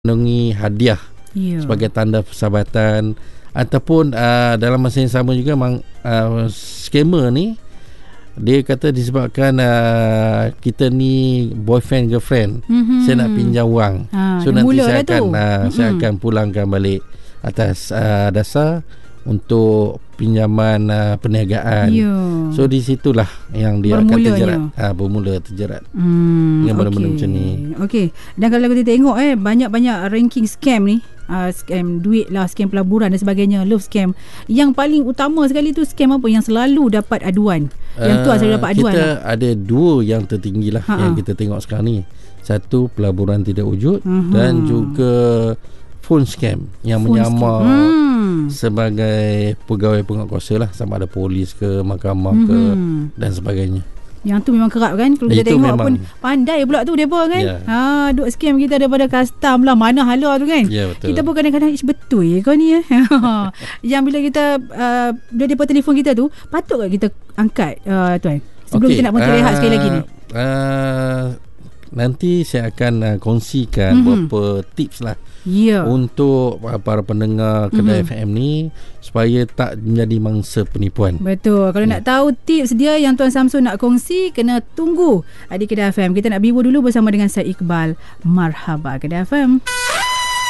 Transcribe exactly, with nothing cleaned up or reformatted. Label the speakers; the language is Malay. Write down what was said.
Speaker 1: menangi hadiah
Speaker 2: yeah.
Speaker 1: sebagai tanda persahabatan, ataupun uh, dalam masa yang sama juga mang, uh, scammer ni dia kata disebabkan uh, kita ni boyfriend girlfriend, mm-hmm. saya nak pinjam wang,
Speaker 2: ha,
Speaker 1: so nanti saya akan uh,
Speaker 2: mm-hmm.
Speaker 1: saya akan pulangkan balik atas uh, dasar untuk pinjaman uh, perniagaan.
Speaker 2: Yeah.
Speaker 1: So di situlah yang dia akan terjerat, uh, bermula terjerat
Speaker 2: hmm,
Speaker 1: dengan benda-benda
Speaker 2: okay.
Speaker 1: macam ni.
Speaker 2: Okey. Dan kalau kita tengok eh banyak-banyak ranking scam ni, uh, scam duit lah, scam pelaburan dan sebagainya, love scam. Yang paling utama sekali tu scam apa yang selalu dapat aduan? Yang tu uh, selalu dapat aduan.
Speaker 1: Kita
Speaker 2: lah.
Speaker 1: ada dua yang tertinggi lah
Speaker 2: Ha-ha.
Speaker 1: yang kita tengok sekarang ni. Satu, pelaburan tidak wujud, uh-huh. dan juga phone scam yang phone menyamar hmm. sebagai pegawai penguatkuasa lah, sama ada polis ke, mahkamah hmm. ke dan sebagainya.
Speaker 2: Yang tu memang kerap kan. Kalau kita
Speaker 1: itu
Speaker 2: tengok
Speaker 1: memang.
Speaker 2: pun pandai pula tu mereka kan.
Speaker 1: Yeah.
Speaker 2: Ha, duk scam kita daripada custom lah, mana hala tu kan.
Speaker 1: Yeah, betul.
Speaker 2: Kita pun kadang-kadang ish, betul ya kau ni eh. Yang bila kita uh, dia depa telefon kita tu, patut tak kita angkat uh, tuan? Sebelum okay. kita nak berhenti rehat uh, sekali lagi ni.
Speaker 1: Uh, nanti saya akan uh, kongsikan mm-hmm. beberapa tips lah.
Speaker 2: Yeah.
Speaker 1: Untuk uh, para pendengar Kedai mm-hmm. F M ni supaya tak menjadi mangsa penipuan.
Speaker 2: Betul. Kalau yeah. nak tahu tips dia yang Tuan Samsul nak kongsi, kena tunggu di Kedai F M. Kita nak bibu dulu bersama dengan saya Iqbal. Marhaba Kedai F M.